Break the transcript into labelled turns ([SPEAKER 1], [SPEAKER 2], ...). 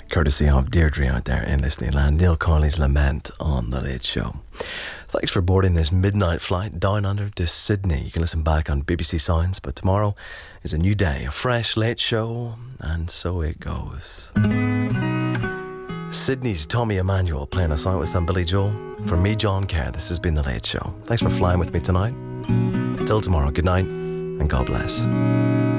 [SPEAKER 1] Courtesy of Deirdre out there in listening land. Neil Corley's Lament on The Late Show. Thanks for boarding this midnight flight down under to Sydney. You can listen back on BBC Sounds, but tomorrow is a new day, a fresh Late Show, and so it goes. Sydney's Tommy Emmanuel playing us out with some Billy Joel. For me, John Kerr, this has been The Late Show. Thanks for flying with me tonight. Till tomorrow, good night and God bless.